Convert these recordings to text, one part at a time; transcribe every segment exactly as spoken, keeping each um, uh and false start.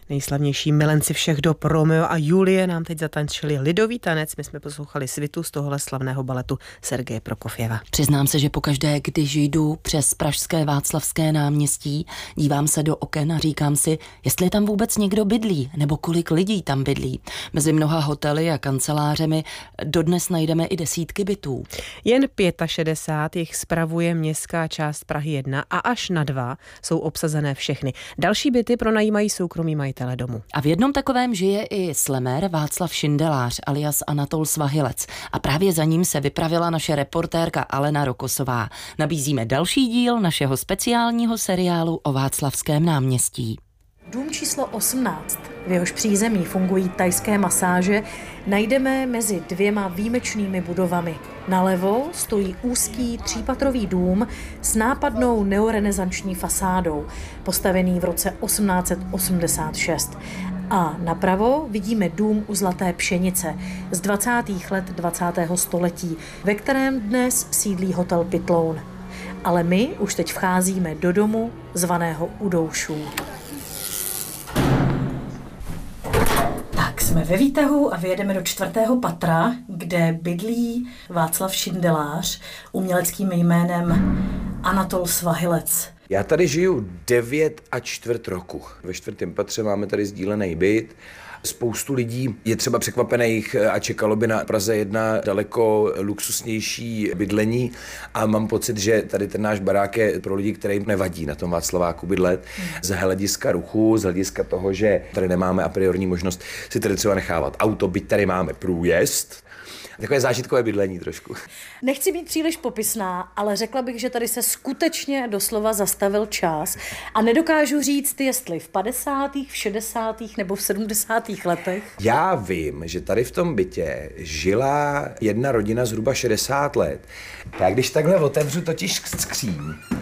Nejslavnější milenci všech dob Romeo a Julie nám teď zatančili lidový tanec. My jsme poslouchali svitu z tohohle slavného baletu Sergeje Prokofjeva. Přiznám se, že pokaždé, když jdu přes pražské Václavské náměstí, dívám se do oken a říkám si, jestli tam vůbec někdo bydlí, nebo kolik lidí tam bydlí. Mezi mnoha hotely a kancelářemi dodnes najdeme i desítky bytů. Jen šedesát pět jich spravuje městská část Prahy jedna a až na dva jsou obsazené všechny. Další byty pronajímají soukromí majitele domu. A v jednom takovém žije i slemér Václav Šindelář alias Anatol Svahilec. A právě za ním se vypravila naše reportérka Alena Rokosová. Nabízíme další díl našeho speciálního seriálu o Václavském náměstí. Dům číslo osmnáct, v jehož přízemí fungují thajské masáže, najdeme mezi dvěma výjimečnými budovami. Nalevo stojí úzký třípatrový dům s nápadnou neorenesanční fasádou, postavený v roce osmnáct set osmdesát šest. A napravo vidíme dům u Zlaté Pšenice z dvacátých let dvacátého století, ve kterém dnes sídlí hotel Pytloun. Ale my už teď vcházíme do domu zvaného Udoušů. Tak jsme ve výtahu a vyjedeme do čtvrtého patra, kde bydlí Václav Šindelář uměleckým jménem Anatol Svahilec. Já tady žiju devět a čtvrt roku. Ve čtvrtém patře máme tady sdílený byt. Spoustu lidí je třeba překvapených a čekalo by na Praze jedna daleko luxusnější bydlení a mám pocit, že tady ten náš barák je pro lidi, kterým nevadí na tom Václaváku bydlet. Z hlediska ruchu, z hlediska toho, že tady nemáme a priorní možnost si tady třeba nechávat auto, byť tady máme průjezd. Takové zážitkové bydlení trošku. Nechci být příliš popisná, ale řekla bych, že tady se skutečně doslova zastavil čas a nedokážu říct, jestli v padesátých, v šedesátých nebo v sedmdesátých letech. Já vím, že tady v tom bytě žila jedna rodina zhruba šedesát let. Tak když takhle otevřu totiž skříň,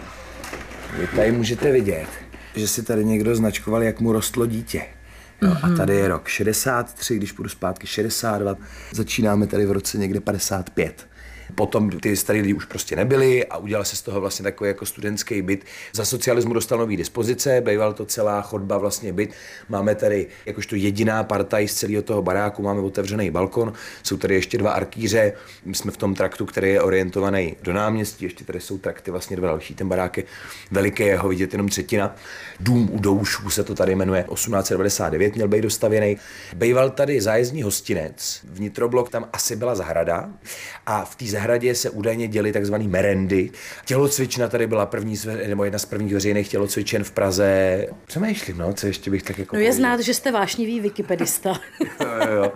vy tady můžete vidět, že si tady někdo značkoval, jak mu rostlo dítě. No, a tady je rok šedesát tři, když půjdu zpátky šedesát dva, začínáme tady v roce někde padesát pět. Potom ty starý lidi už prostě nebyli a udělal se z toho vlastně takový jako studentský byt. Za socialismu dostal nový dispozice, býval to celá chodba vlastně byt. Máme tady jakožto jediná partaj z celého toho baráku, máme otevřený balkon, jsou tady ještě dva arkýře, my jsme v tom traktu, který je orientovaný do náměstí, ještě tady jsou trakty vlastně dva další, ten barák je veliký, je ho vidět jenom třetina. Dům Udoušů se to tady jmenuje, osmnáct set devadesát devět měl být dostavěný. Býval tady zájezdní hostinec, vnitroblok, tam asi byla zahrada a v té zahradě se údajně děly takzvaný merendy. Tělocvična tady byla první, nebo jedna z prvních veřejných tělocvičen v Praze. Přemýšlím, no, co ještě bych tak jako... No je znát, že jste vášnivý wikipedista. jo, jo.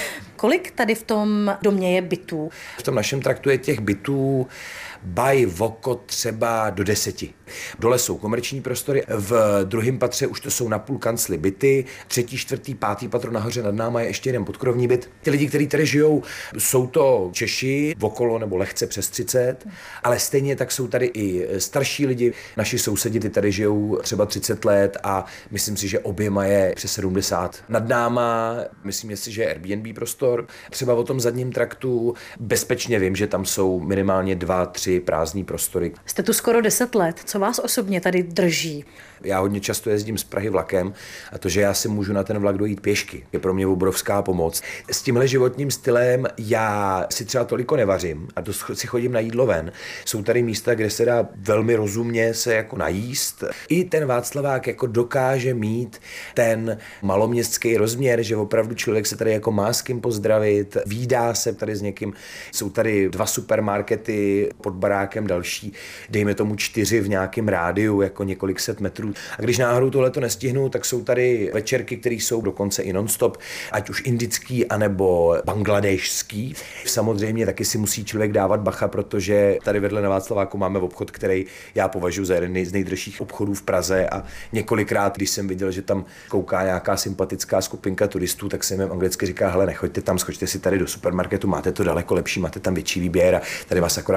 Kolik tady v tom domě je bytů? V tom našem traktu je těch bytů baj voko třeba do deseti. Dole jsou komerční prostory, v druhém patře už to jsou napůl kancly byty, třetí, čtvrtý, pátý patro nahoře nad náma je ještě jeden podkrovní byt. Ty lidi, kteří tady žijou, jsou to Češi, okolo nebo lehce přes třicet, ale stejně tak jsou tady i starší lidi. Naši sousedi ty tady žijou třeba třicet let a myslím si, že oběma je přes sedmdesát. Nad náma, myslím si, že je Airbnb prostor. Třeba o tom zadním traktu bezpečně vím, že tam jsou minimálně dva, tři prázdný prostory. Jste tu skoro deset let. Co vás osobně tady drží? Já hodně často jezdím z Prahy vlakem a to, že já si můžu na ten vlak dojít pěšky, je pro mě obrovská pomoc. S tímhle životním stylem já si třeba toliko nevařím a dost si chodím na jídlo ven. Jsou tady místa, kde se dá velmi rozumně se jako najíst. I ten Václavák jako dokáže mít ten maloměstský rozměr, že opravdu člověk se tady jako má s kým pozdravit, vídá se tady s někým. Jsou tady dva supermarkety pod barákem další, dejme tomu čtyři v nějakém rádiu, jako několik set metrů. A když náhodou tohleto nestihnu, tak jsou tady večerky, které jsou dokonce i non-stop, ať už indický, anebo bangladešský. Samozřejmě taky si musí člověk dávat bacha, protože tady vedle na Václaváku máme obchod, který já považuji za jeden z nejdražších obchodů v Praze a několikrát, když jsem viděl, že tam kouká nějaká sympatická skupinka turistů, tak jsem jim anglicky říká, hele, nechoďte tam, skočte si tady do supermarketu, máte to daleko lepší, máte tam větší výběr a tady vás akorát okradou.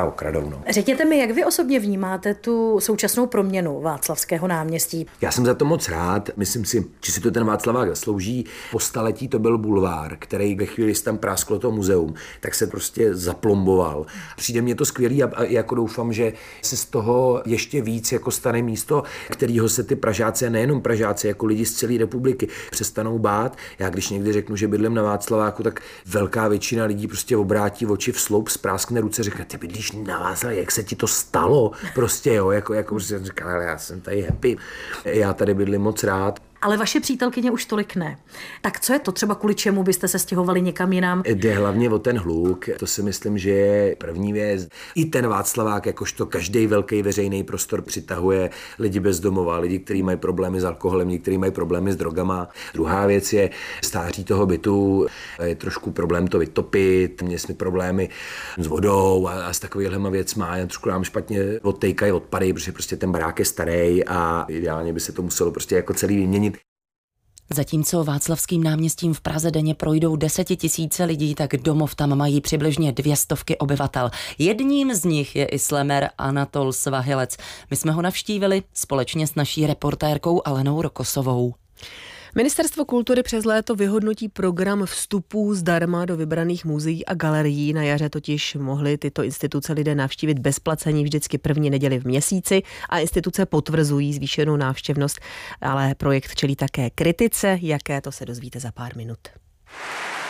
No. Řekněte mi, jak vy osobně vnímáte tu současnou proměnu Václavského náměstí? Já jsem za to moc rád. Myslím si, že si to ten Václavák zaslouží. Po staletí to byl bulvár, který ve chvíli, kdy tam prásklo to muzeum, tak se prostě zaplomboval. Přijde mně to skvělý a, a jako doufám, že se z toho ještě víc jako stane místo, kterého se ty Pražáci, nejenom Pražáci, jako lidi z celé republiky přestanou bát. Já když někdy řeknu, že bydlím na Václaváku, tak velká většina lidí prostě obrátí oči v sloup, spráskne ruce, řekne, ty bydlíš na Václaváku, jak se ti to stalo? Prostě jo, jako, jako jsem říkal, ale já jsem tady happy. Já tady bydlím moc rád. Ale vaše přítelkyně už tolik ne. Tak co je to třeba, kvůli čemu byste se stěhovali někam jinam? Jde hlavně o ten hluk, to si myslím, že je první věc. I ten Václavák, jakožto každý velký veřejný prostor přitahuje lidi bez domova, lidi, kteří mají problémy s alkoholem, lidi, kteří mají problémy s drogama. Druhá věc je stáří toho bytu, je trošku problém to vytopit, měli jsme problémy s vodou a, a s takovýhlema věcma. Já trošku nám špatně odtejkají odpady, protože prostě ten barák je starý a ideálně by se to muselo prostě jako celý vyměnit. Zatímco Václavským náměstím v Praze denně projdou desetitisíce lidí, tak domov tam mají přibližně dvě stovky obyvatel. Jedním z nich je i slemer Anatol Svahilec. My jsme ho navštívili společně s naší reportérkou Alenou Rokosovou. Ministerstvo kultury přes léto vyhodnotí program vstupů zdarma do vybraných muzeí a galerií. Na jaře totiž mohly tyto instituce lidé navštívit bez placení vždycky první neděli v měsíci a instituce potvrzují zvýšenou návštěvnost, ale projekt čelí také kritice. Jaké, to se dozvíte za pár minut.